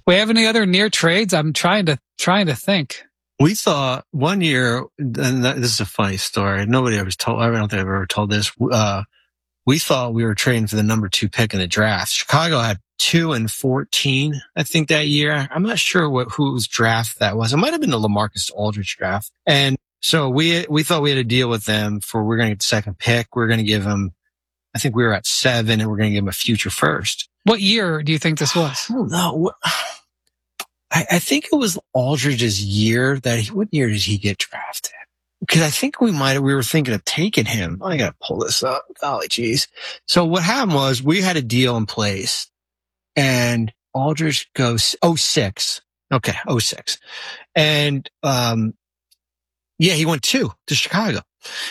We have any other near trades? I'm trying to think. We thought one year, and this is a funny story. Nobody ever told. I don't think I've ever told this. We thought we were trading for the number 2 pick in the draft. Chicago had 2 and 14, I think, that year. I'm not sure whose draft that was. It might have been the LaMarcus Aldridge draft. And so we thought we had a deal with them for we're going to get the second pick. We're going to give them, I think we were at 7, and we're going to give them a future first. What year do you think this was? I don't know. I think it was Aldridge's year what year did he get drafted? Because I think we were thinking of taking him. I gotta pull this up. Golly geez. So what happened was we had a deal in place and Aldridge goes 06. Okay. 06. And, he went to Chicago.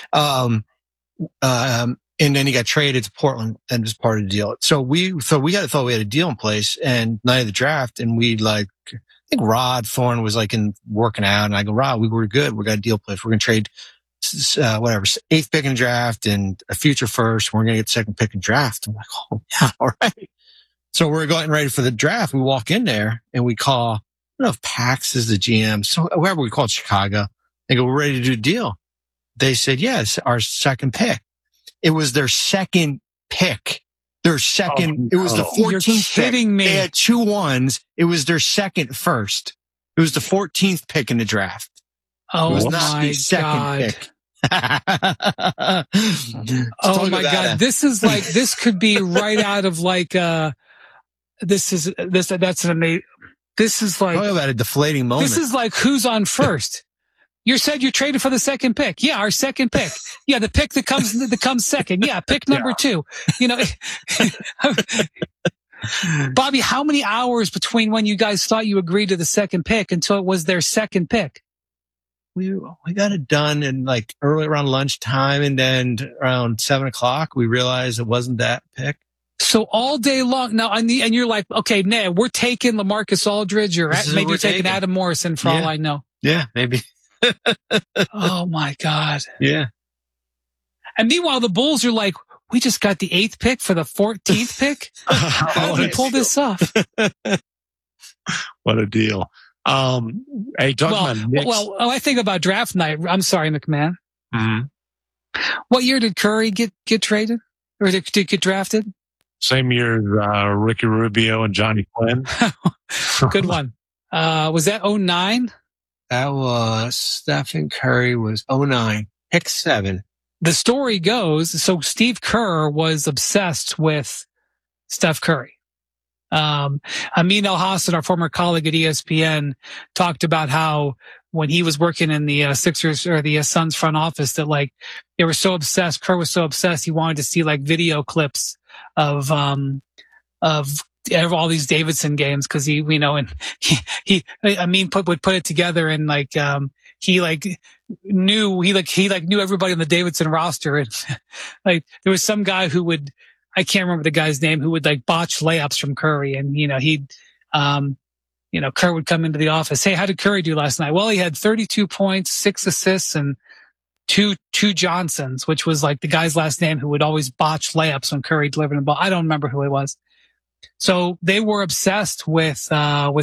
And then he got traded to Portland and was part of the deal. So we thought we had a deal in place and night of the draft. And I think Rod Thorne was working out, and I go, Rod, we were good. We got a deal placed. We're going to trade, 8th pick in the draft and a future first. We're going to get 2nd pick in draft. I'm like, oh yeah, all right. So we're getting ready for the draft. We walk in there and we call, I don't know if Pax is the GM. So whoever we called Chicago, they go, we're ready to do a deal. They said, yes, our 2nd pick. It was their 2nd pick. Their 2nd, it was the 14th You're kidding pick. me. They had 2 1s. It was their 2nd first. It was the 14th pick in the draft. Oh, it was not the 2nd God. pick. Oh my God. This could be right out of this is like, talk about a deflating moment. This is like who's on first. You said you traded for the 2nd pick. Yeah, our 2nd pick. Yeah, the pick that comes 2nd. Yeah, pick number 2. Bobby, how many hours between when you guys thought you agreed to the 2nd pick until it was their 2nd pick? We got it done in early around lunchtime, and then around 7:00, we realized it wasn't that pick. So all day long now, and you're like, okay, nah, we're taking LaMarcus Aldridge, or maybe you're taking Adam Morrison for all I know. Yeah, maybe. Oh my God. Yeah. And meanwhile, the Bulls are like, we just got the 8th pick for the 14th pick. How did we pull this off? What a deal. Hey, talking about Knicks. Well, I think about draft night. I'm sorry, McMahon. Mm-hmm. What year did Curry get traded or did get drafted? Same year, Ricky Rubio and Johnny Flynn. Good one. Was that 09? That was Stephen Curry was 09, pick 7. The story goes, so Steve Kerr was obsessed with Steph Curry. Amin Elhassan, our former colleague at ESPN, talked about how when he was working in the Sixers or the Suns front office that they were so obsessed, Kerr was so obsessed, he wanted to see video clips of all these Davidson games, because Amin would put it together, and he knew everybody on the Davidson roster, and there was some guy who would, I can't remember the guy's name, who would botch layups from Curry, and Kerr would come into the office, hey, how did Curry do last night? Well, he had 32 points, 6 assists, and two Johnsons, which was the guy's last name who would always botch layups when Curry delivered the ball. I don't remember who it was. So they were obsessed with